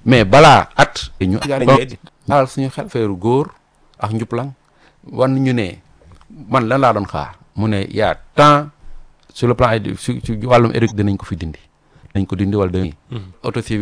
mais balaa at ñu alal suñu xel feeru góor ak njuplang wan ñu ne man lan laa doon xaar mu ne y a tant sur le plan ci wàllum éducation dinañ ko fi dindi dañ ko dindi wala dañuy auto